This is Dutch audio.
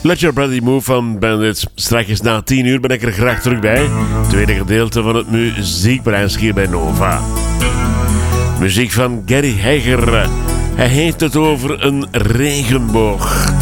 Let Your Body Move van Bandits. Straks na 10 uur ben ik er graag terug bij. Tweede gedeelte van het muziekbrein hier bij Nova. Muziek van Gary Hegger. Hij heeft het over een regenboog.